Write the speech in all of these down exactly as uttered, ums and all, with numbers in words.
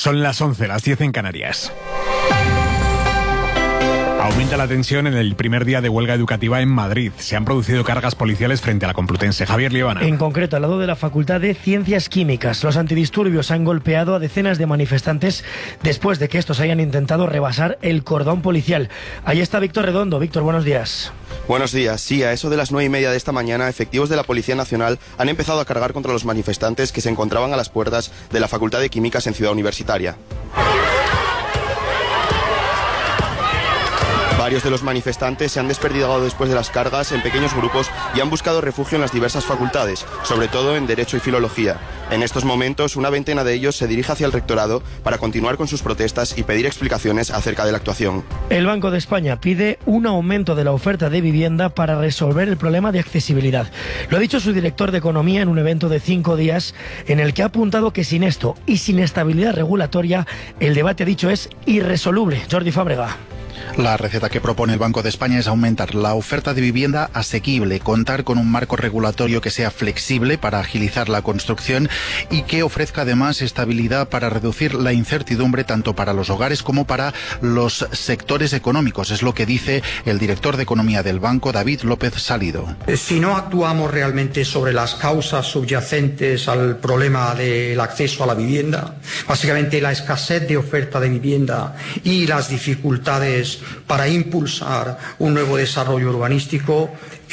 Son las once, las diez en Canarias. Aumenta la tensión en el primer día de huelga educativa en Madrid. Se han producido cargas policiales frente a la Complutense. Javier Liebana. En concreto, al lado de la Facultad de Ciencias Químicas, los antidisturbios han golpeado a decenas de manifestantes después de que estos hayan intentado rebasar el cordón policial. Ahí está Víctor Redondo. Víctor, buenos días. Buenos días. Sí, a eso de las nueve y media de esta mañana, efectivos de la Policía Nacional han empezado a cargar contra los manifestantes que se encontraban a las puertas de la Facultad de Químicas en Ciudad Universitaria. Varios de los manifestantes se han desperdigado después de las cargas en pequeños grupos y han buscado refugio en las diversas facultades, sobre todo en Derecho y Filología. En estos momentos, una veintena de ellos se dirige hacia el rectorado para continuar con sus protestas y pedir explicaciones acerca de la actuación. El Banco de España pide un aumento de la oferta de vivienda para resolver el problema de accesibilidad. Lo ha dicho su director de Economía en un evento de cinco días en el que ha apuntado que sin esto y sin estabilidad regulatoria, el debate, ha dicho, es irresoluble. Jordi Fábrega. La receta que propone el Banco de España es aumentar la oferta de vivienda asequible, contar con un marco regulatorio que sea flexible para agilizar la construcción y que ofrezca además estabilidad para reducir la incertidumbre tanto para los hogares como para los sectores económicos. Es lo que dice el director de Economía del Banco, David López Salido. Si no actuamos realmente sobre las causas subyacentes al problema del acceso a la vivienda, básicamente la escasez de oferta de vivienda y las dificultades para impulsar un nuevo desarrollo urbanístico,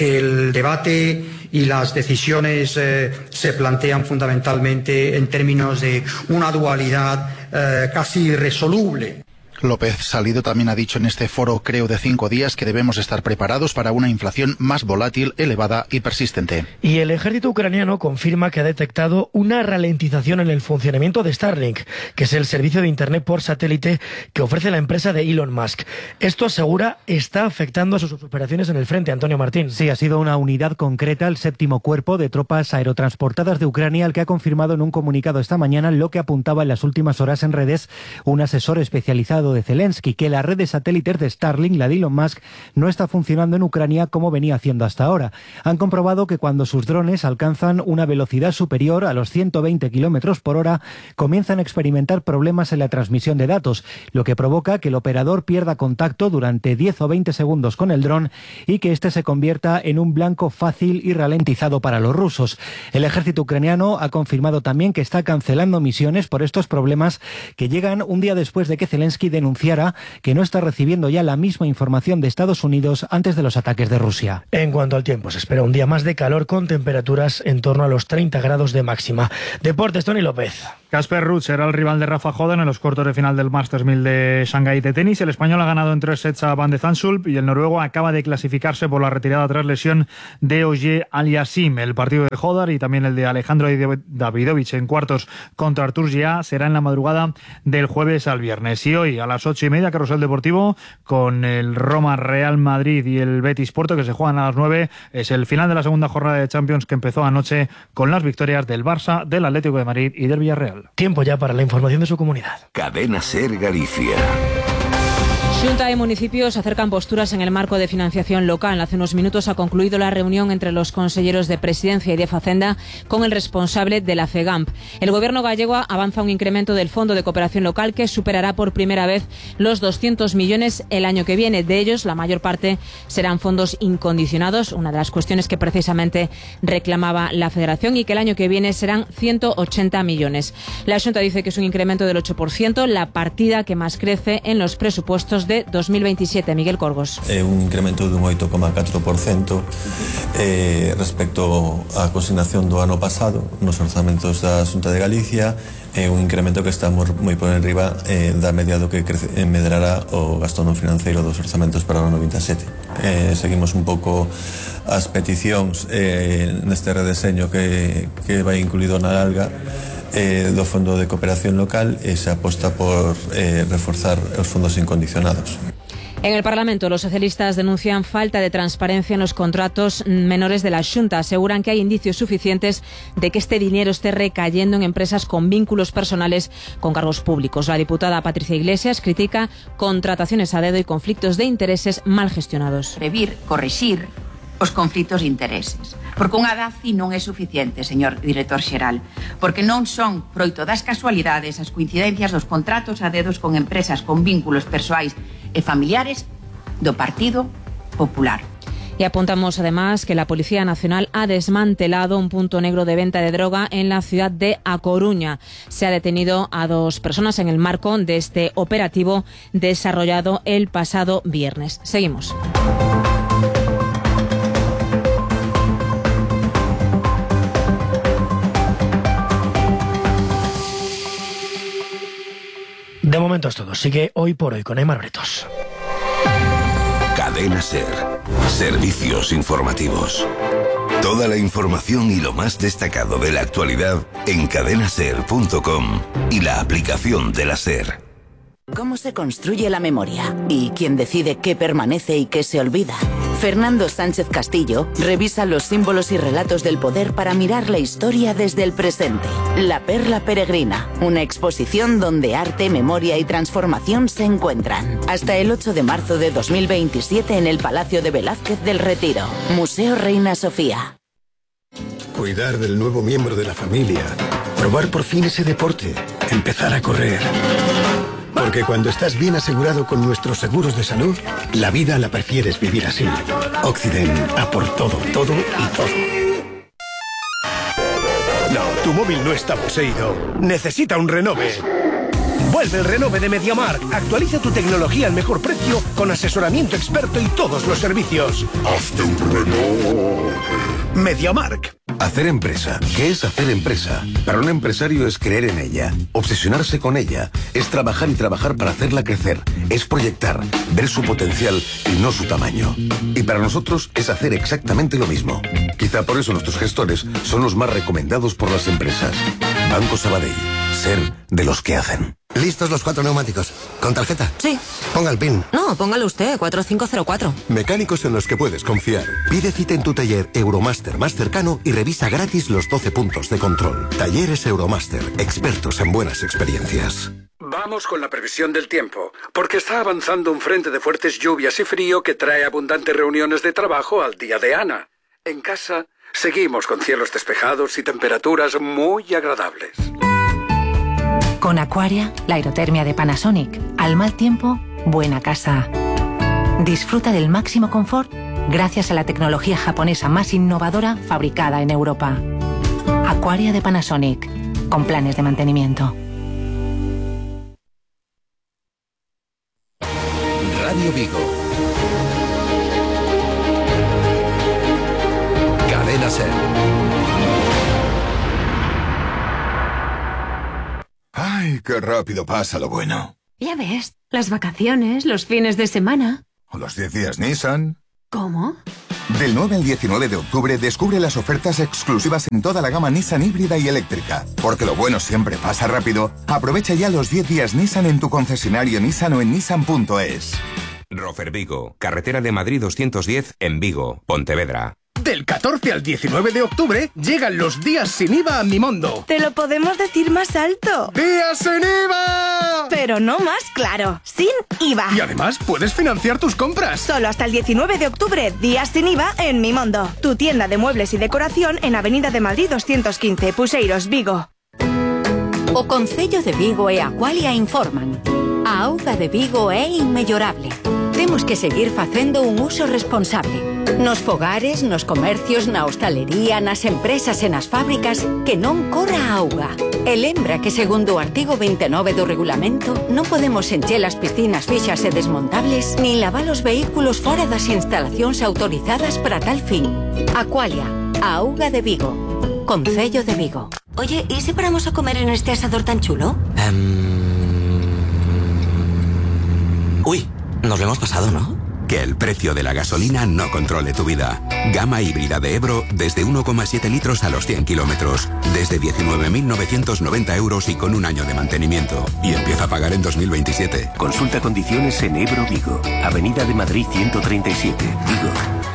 el debate y las decisiones eh, se plantean fundamentalmente en términos de una dualidad eh, casi irresoluble. López Salido también ha dicho en este foro, creo, de cinco días que debemos estar preparados para una inflación más volátil, elevada y persistente. Y el ejército ucraniano confirma que ha detectado una ralentización en el funcionamiento de Starlink, que es el servicio de Internet por satélite que ofrece la empresa de Elon Musk. Esto, asegura, está afectando a sus operaciones en el frente. Antonio Martín. Sí, ha sido una unidad concreta, el séptimo cuerpo de tropas aerotransportadas de Ucrania, el que ha confirmado en un comunicado esta mañana lo que apuntaba en las últimas horas en redes un asesor especializado de Zelensky, que la red de satélites de Starlink, la de Elon Musk, no está funcionando en Ucrania como venía haciendo hasta ahora. Han comprobado que cuando sus drones alcanzan una velocidad superior a los ciento veinte kilómetros por hora, comienzan a experimentar problemas en la transmisión de datos, lo que provoca que el operador pierda contacto durante diez o veinte segundos con el dron y que éste se convierta en un blanco fácil y ralentizado para los rusos. El ejército ucraniano ha confirmado también que está cancelando misiones por estos problemas, que llegan un día después de que Zelensky denunciara que no está recibiendo ya la misma información de Estados Unidos antes de los ataques de Rusia. En cuanto al tiempo, se espera un día más de calor con temperaturas en torno a los treinta grados de máxima. Deportes, Tony López. Casper Ruud será el rival de Rafa Joden en los cuartos de final del Masters mil de Shanghái de tenis. El español ha ganado en tres sets a Van de Zandschulp y el noruego acaba de clasificarse por la retirada tras lesión de Ogier Aliassime. El partido de Hodar y también el de Alejandro Davidovich en cuartos contra Artur Gia será en la madrugada del jueves al viernes. Y hoy a las ocho y media, Carrusel Deportivo con el Roma Real Madrid y el Betis Porto, que se juegan a las nueve. Es el final de la segunda jornada de Champions, que empezó anoche con las victorias del Barça, del Atlético de Madrid y del Villarreal. Tiempo ya para la información de su comunidad. Cadena SER Galicia. Xunta y municipios acercan posturas en el marco de financiación local. Hace unos minutos ha concluido la reunión entre los consejeros de Presidencia y de Facenda con el responsable de la FEGAMP. El gobierno gallego avanza un incremento del Fondo de Cooperación Local que superará por primera vez los doscientos millones el año que viene. De ellos, la mayor parte serán fondos incondicionados, una de las cuestiones que precisamente reclamaba la Federación, y que el año que viene serán ciento ochenta millones. La Xunta dice que es un incremento del ocho por ciento, la partida que más crece en los presupuestos de dos mil veintisiete. Miguel Corgos. É un incremento dun oito coma catro por cento eh, respecto á consignación do ano pasado nos orzamentos da Xunta de Galicia. É un incremento que está moi por enriba eh, da media do que crece, eh, medrará o gasto non financeiro dos orzamentos para o ano veintisiete. Eh, seguimos un pouco as peticións eh, neste redeseño que, que vai incluído na Alga Eh, do Fondo de Cooperación Local, e se aposta por eh, reforzar os fondos incondicionados. En el Parlamento, los socialistas denuncian falta de transparencia en los contratos menores de la Xunta. Aseguran que hay indicios suficientes de que este dinero esté recayendo en empresas con vínculos personales con cargos públicos. La diputada Patricia Iglesias critica contrataciones a dedo y conflictos de intereses mal gestionados. Prever, corregir os conflitos de intereses. Porque unha D A C I non é suficiente, señor director xeral, porque non son, froito das casualidades, as coincidencias dos contratos a dedos con empresas con vínculos persoais e familiares do Partido Popular. Y apuntamos además que la Policía Nacional ha desmantelado un punto negro de venta de droga en la ciudad de A Coruña. Se ha detenido a dos personas en el marco de este operativo desarrollado el pasado viernes. Seguimos. De momento es todo. Sigue Hoy por Hoy con Aimar Bretos. Cadena SER. Servicios informativos. Toda la información y lo más destacado de la actualidad en cadena ser punto com y la aplicación de la SER. ¿Cómo se construye la memoria? ¿Y quién decide qué permanece y qué se olvida? Fernando Sánchez Castillo revisa los símbolos y relatos del poder para mirar la historia desde el presente. La Perla Peregrina, una exposición donde arte, memoria y transformación se encuentran. Hasta el ocho de marzo de dos mil veintisiete en el Palacio de Velázquez del Retiro. Museo Reina Sofía. Cuidar del nuevo miembro de la familia. Probar por fin ese deporte. Empezar a correr. Porque cuando estás bien asegurado con nuestros seguros de salud, la vida la prefieres vivir así. Occident, a por todo, todo y todo. No, tu móvil no está poseído. Necesita un renove. Vuelve el renove de MediaMarkt. Actualiza tu tecnología al mejor precio con asesoramiento experto y todos los servicios. Hazte un renove. MediaMarkt. Hacer empresa. ¿Qué es hacer empresa? Para un empresario es creer en ella, obsesionarse con ella, es trabajar y trabajar para hacerla crecer, es proyectar, ver su potencial y no su tamaño. Y para nosotros es hacer exactamente lo mismo. Quizá por eso nuestros gestores son los más recomendados por las empresas. Banco Sabadell. Ser de los que hacen. ¿Listos los cuatro neumáticos? ¿Con tarjeta? Sí. Ponga el PIN. No, póngalo usted, cuatro cinco cero cuatro. Mecánicos en los que puedes confiar. Pide cita en tu taller Euromaster más cercano y revisa gratis los doce puntos de control. Talleres Euromaster, expertos en buenas experiencias. Vamos con la previsión del tiempo, porque está avanzando un frente de fuertes lluvias y frío que trae abundantes reuniones de trabajo al día de Ana. En casa, seguimos con cielos despejados y temperaturas muy agradables. Con Aquaria, la aerotermia de Panasonic. Al mal tiempo, buena casa. Disfruta del máximo confort gracias a la tecnología japonesa más innovadora fabricada en Europa. Aquaria de Panasonic, con planes de mantenimiento. Radio Vigo. Cadena SER. ¡Ay, qué rápido pasa lo bueno! Ya ves, las vacaciones, los fines de semana. ¿O los diez días Nissan? ¿Cómo? Del nueve al diecinueve de octubre descubre las ofertas exclusivas en toda la gama Nissan híbrida y eléctrica. Porque lo bueno siempre pasa rápido. Aprovecha ya los diez días Nissan en tu concesionario Nissan o en nissan punto es. Rofer Vigo, carretera de Madrid doscientos diez en Vigo, Pontevedra. Del catorce al diecinueve de octubre llegan los días sin I V A a Mimondo. Te lo podemos decir más alto. ¡Días sin I V A! Pero no más claro, sin I V A. Y además puedes financiar tus compras. Solo hasta el diecinueve de octubre, días sin I V A en Mimondo. Tu tienda de muebles y decoración en Avenida de Madrid doscientos quince, Puseiros, Vigo. O Concello de Vigo e Aqualia informan. A auga de Vigo é inmellorable. Temos que seguir facendo un uso responsable. Nos fogares, nos comercios, na hostalería, nas empresas e nas fábricas, que non corra a auga. E lembra que segundo o artigo veintinueve do regulamento, non podemos encher as piscinas fixas e desmontables, nin lavar os vehículos fora das instalacións autorizadas para tal fin. Aqualia, a auga de Vigo. Concello de Vigo. Oye, ¿y si paramos a comer en este asador tan chulo? Um... Uy, nos lo hemos pasado, ¿no? Que el precio de la gasolina no controle tu vida. Gama híbrida de Ebro desde uno coma siete litros a los cien kilómetros. Desde diecinueve mil novecientos noventa euros y con un año de mantenimiento. Y empieza a pagar en dos mil veintisiete. Consulta condiciones en Ebro Vigo. Avenida de Madrid ciento treinta y siete, Vigo.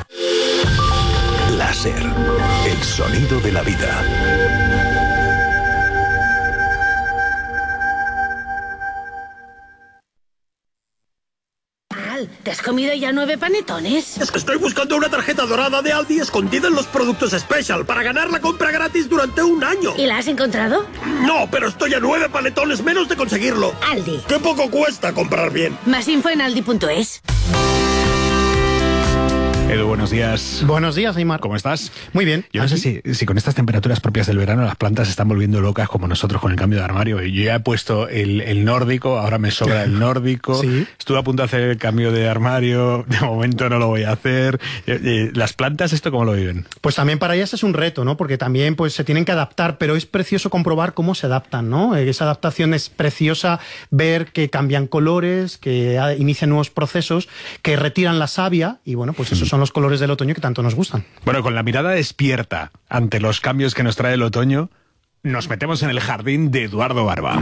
Láser. El sonido de la vida. tal? ¿Te has comido ya nueve panetones? Es que estoy buscando una tarjeta dorada de Aldi escondida en los productos Special para ganar la compra gratis durante un año. ¿Y la has encontrado? No, pero estoy a nueve panetones menos de conseguirlo. Aldi. ¡Qué poco cuesta comprar bien! Más info en aldi punto es. Edu, buenos días. Buenos días, Aymar. ¿Cómo estás? Muy bien. Yo no sé si, si con estas temperaturas propias del verano las plantas se están volviendo locas como nosotros con el cambio de armario. Yo ya he puesto el, el nórdico, ahora me sobra el nórdico. Sí. Estuve a punto de hacer el cambio de armario, de momento no lo voy a hacer. ¿Las plantas esto cómo lo viven? Pues también para ellas es un reto, ¿no? Porque también pues se tienen que adaptar, pero es precioso comprobar cómo se adaptan, ¿no? Esa adaptación es preciosa, ver que cambian colores, que inician nuevos procesos, que retiran la savia y bueno, pues esos son los colores del otoño que tanto nos gustan. Bueno, con la mirada despierta ante los cambios que nos trae el otoño, nos metemos en el jardín de Eduardo Barba.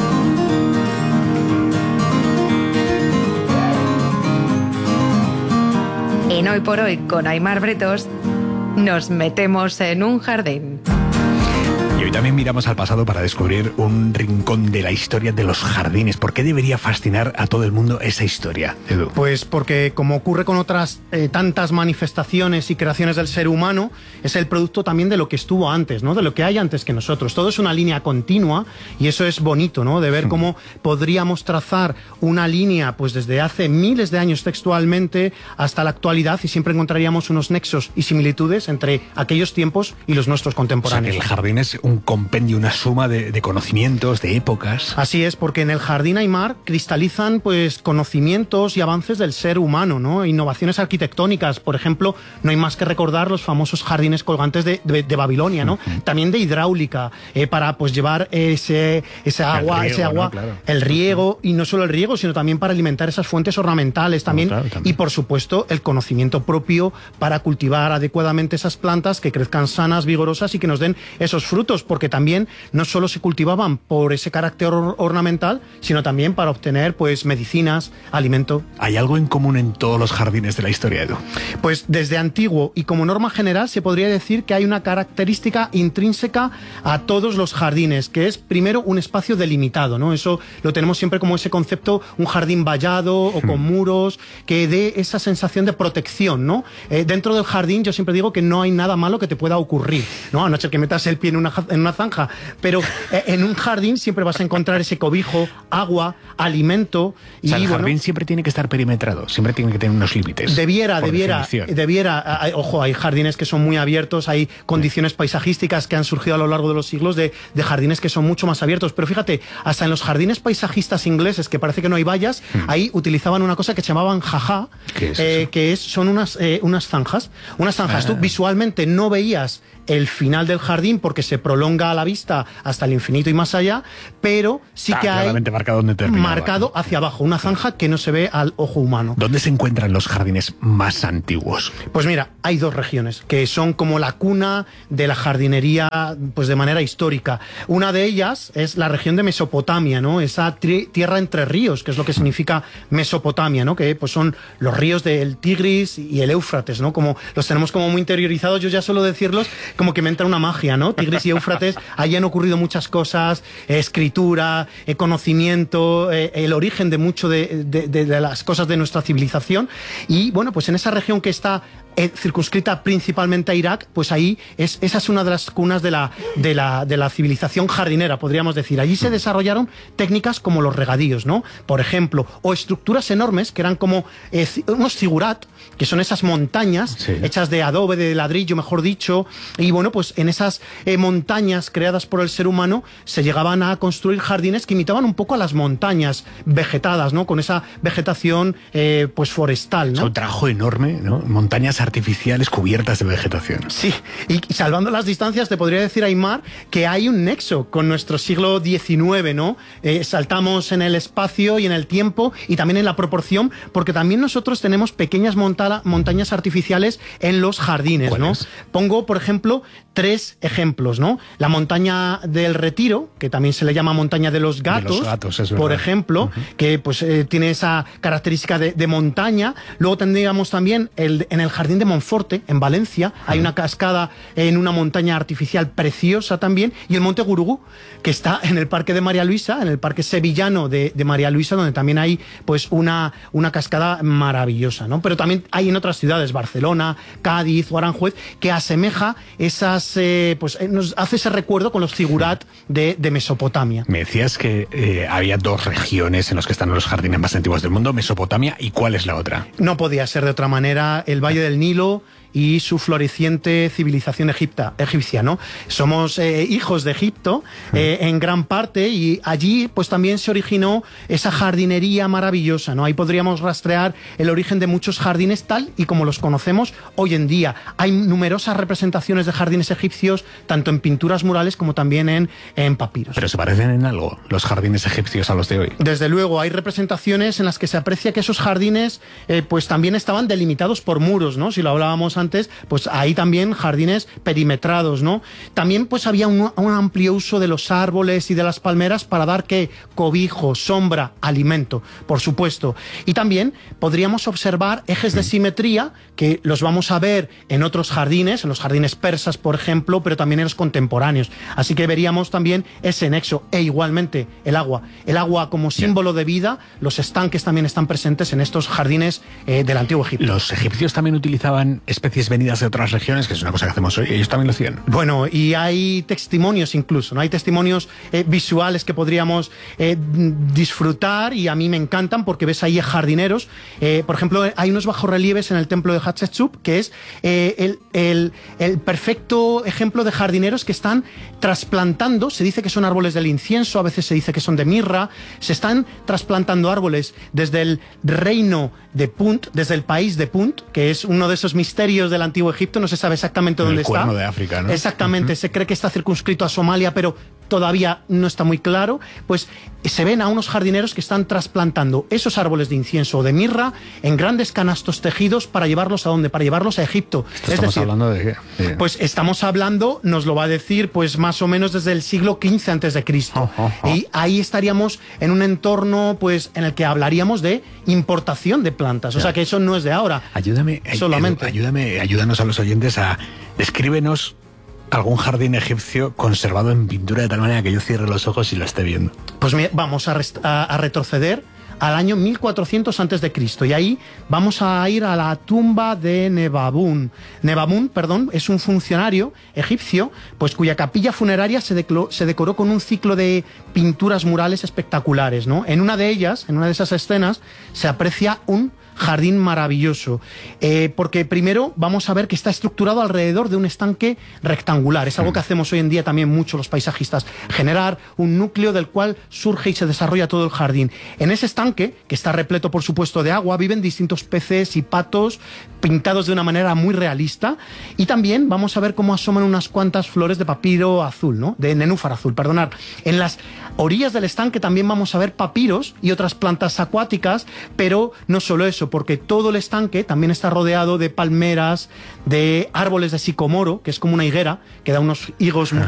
En Hoy por Hoy con Aymar Bretos nos metemos en un jardín. Y hoy también miramos al pasado para descubrir un rincón de la historia de los jardines. ¿Por qué debería fascinar a todo el mundo esa historia, Edu? Pues porque, como ocurre con otras eh, tantas manifestaciones y creaciones del ser humano, es el producto también de lo que estuvo antes, ¿no? De lo que hay antes que nosotros. Todo es una línea continua y eso es bonito, ¿no? De ver mm. cómo podríamos trazar una línea pues desde hace miles de años textualmente hasta la actualidad y siempre encontraríamos unos nexos y similitudes entre aquellos tiempos y los nuestros contemporáneos. O sea, que el jardín es un compendio, una suma de, de conocimientos, de épocas. Así es, porque en el jardín Aymar cristalizan pues conocimientos y avances del ser humano, ¿no? Innovaciones arquitectónicas, por ejemplo, no hay más que recordar los famosos jardines colgantes de, de, de Babilonia, ¿no? Uh-huh. También de hidráulica, eh, para pues llevar ese, ese agua, riego, ese agua, ¿no? Claro. El riego, y no solo el riego, sino también para alimentar esas fuentes ornamentales también, oh, claro, también. Y por supuesto el conocimiento propio para cultivar adecuadamente esas plantas que crezcan sanas, vigorosas y que nos den esos frutos, porque también no solo se cultivaban por ese carácter or ornamental, sino también para obtener pues medicinas, alimento. ¿Hay algo en común en todos los jardines de la historia, Edu? Pues desde antiguo y como norma general se podría decir que hay una característica intrínseca a todos los jardines, que es primero un espacio delimitado, ¿no? Eso lo tenemos siempre como ese concepto, un jardín vallado o con hmm. muros, que dé esa sensación de protección, ¿no? Eh, dentro del jardín yo siempre digo que no hay nada malo que te pueda ocurrir, ¿no? A no ser que metas el pie en una, en una zanja, pero eh, en un jardín siempre vas a encontrar ese cobijo, agua, alimento. Y, o sea, el jardín bueno, siempre tiene que estar perimetrado, siempre tiene que tener unos límites. Debiera, debiera, definición. debiera. Hay, ojo, hay jardines que son muy abiertos, hay condiciones paisajísticas que han surgido a lo largo de los siglos de, de jardines que son mucho más abiertos. Pero fíjate, hasta en los jardines paisajistas ingleses, que parece que no hay vallas, hmm. ahí utilizaban una cosa que se llamaban jaja, ¿Qué es eh, que es, son unas, eh, unas zanjas. Unas zanjas. Ah. Tú visualmente no veías el final del jardín porque se prolonga a la vista hasta el infinito y más allá, pero sí ah, que hay marcado, marcado hacia abajo, una zanja que no se ve al ojo humano. ¿Dónde se encuentran los jardines más antiguos? Pues mira, hay dos regiones que son como la cuna de la jardinería pues de manera histórica. Una de ellas es la región de Mesopotamia, ¿no? Esa tierra entre ríos, que es lo que significa Mesopotamia, ¿no? Que pues son los ríos del Tigris y el Éufrates, ¿no? Como los tenemos como muy interiorizados, yo ya suelo decirlos como que me entra una magia, ¿no? Tigris y Éufrates, allí han ocurrido muchas cosas, eh, escritura, eh, conocimiento, eh, el origen de mucho de, de, de, de las cosas de nuestra civilización. Y bueno, pues en esa región que está eh, circunscrita principalmente a Irak, pues ahí es, esa es una de las cunas de la, de, la, de la civilización jardinera, podríamos decir. Allí se desarrollaron técnicas como los regadíos, ¿no? Por ejemplo, o estructuras enormes que eran como eh, unos zigurat, que son esas montañas sí. hechas de adobe, de ladrillo, mejor dicho, y bueno, pues en esas eh, montañas creadas por el ser humano se llegaban a construir jardines que imitaban un poco a las montañas vegetadas, ¿no? Con esa vegetación eh, pues forestal, ¿no? Es un trabajo enorme, ¿no? Montañas artificiales cubiertas de vegetación. Sí, y, y salvando las distancias te podría decir, Aymar, que hay un nexo con nuestro siglo diecinueve, ¿no? Eh, saltamos en el espacio y en el tiempo y también en la proporción, porque también nosotros tenemos pequeñas monta montañas artificiales en los jardines, ¿no? Es? Pongo, por ejemplo, tres ejemplos, ¿no? La montaña del Retiro, que también se le llama montaña de los gatos, de los gatos es por ejemplo, uh-huh. que pues eh, tiene esa característica de, de montaña. Luego tendríamos también el, en el jardín jardín de Monforte, en Valencia, hay una cascada en una montaña artificial preciosa también, y el Monte Gurugú, que está en el Parque de María Luisa, en el Parque Sevillano de, de María Luisa, donde también hay pues una, una cascada maravillosa, ¿no? Pero también hay en otras ciudades, Barcelona, Cádiz o Aranjuez, que asemeja esas, eh, pues eh, nos hace ese recuerdo con los zigurat de, de Mesopotamia. Me decías que eh, había dos regiones en las que están los jardines más antiguos del mundo, Mesopotamia, ¿y cuál es la otra? No podía ser de otra manera, el Valle del Nilo y su floreciente civilización egipta, egipcia, ¿no? Somos eh, hijos de Egipto eh, en gran parte, y allí pues también se originó esa jardinería maravillosa, ¿no? Ahí podríamos rastrear el origen de muchos jardines tal y como los conocemos hoy en día. Hay numerosas representaciones de jardines egipcios, tanto en pinturas murales como también en, en papiros. ¿Pero se parecen en algo los jardines egipcios a los de hoy? Desde luego, hay representaciones en las que se aprecia que esos jardines eh, pues también estaban delimitados por muros, ¿no? Si lo hablábamos antes, pues ahí también jardines perimetrados, ¿no? También pues había un, un amplio uso de los árboles y de las palmeras para dar que cobijo, sombra, alimento, por supuesto. Y también podríamos observar ejes de simetría que los vamos a ver en otros jardines, en los jardines persas, por ejemplo, pero también en los contemporáneos. Así que veríamos también ese nexo. E igualmente el agua. El agua como símbolo de vida, los estanques también están presentes en estos jardines eh, del Antiguo Egipto. Los egipcios también utilizaban especies venidas de otras regiones, que es una cosa que hacemos hoy, ellos también lo hacían. Bueno, y hay testimonios incluso, ¿no? Hay testimonios eh, visuales que podríamos eh, disfrutar, y a mí me encantan porque ves ahí jardineros. Eh, por ejemplo, hay unos bajorrelieves en el templo de Hatshepsut, que es eh, el, el, el perfecto ejemplo de jardineros que están trasplantando, se dice que son árboles del incienso, a veces se dice que son de mirra, se están trasplantando árboles desde el reino de Punt, desde el país de Punt, que es uno de esos misterios del Antiguo Egipto, no se sabe exactamente dónde está. El Cuerno de África, ¿no? Exactamente, uh-huh. Se cree que está circunscrito a Somalia, pero todavía no está muy claro. Pues se ven a unos jardineros que están trasplantando esos árboles de incienso o de mirra en grandes canastos tejidos para llevarlos ¿a dónde? Para llevarlos a Egipto. ¿Estamos es decir, hablando de qué? Sí. Pues estamos hablando, nos lo va a decir, pues más o menos desde el siglo quince antes de Cristo. Oh, oh, oh. Y ahí estaríamos en un entorno, pues, en el que hablaríamos de importación de plantas. O sea, que eso no es de ahora. Ayúdame, solamente. Edu, ayúdame, ayúdanos a los oyentes a descríbenos algún jardín egipcio conservado en pintura de tal manera que yo cierre los ojos y lo esté viendo. Pues mira, vamos a, rest- a, a retroceder al año mil cuatrocientos antes de Cristo, y ahí vamos a ir a la tumba de Nebabún. Nebabún, perdón, es un funcionario egipcio, pues cuya capilla funeraria se, declo- se decoró con un ciclo de pinturas murales espectaculares, ¿no? En una de ellas, en una de esas escenas, se aprecia un jardín maravilloso, eh, porque primero vamos a ver que está estructurado alrededor de un estanque rectangular. Es algo que hacemos hoy en día también mucho los paisajistas, generar un núcleo del cual surge y se desarrolla todo el jardín. En ese estanque, que está repleto por supuesto de agua, viven distintos peces y patos pintados de una manera muy realista, y también vamos a ver cómo asoman unas cuantas flores de papiro azul, ¿no? De nenúfar azul, perdonad. En las orillas del estanque también vamos a ver papiros y otras plantas acuáticas, pero no solo eso, porque todo el estanque también está rodeado de palmeras, de árboles de sicomoro, que es como una higuera, que da unos higos muy,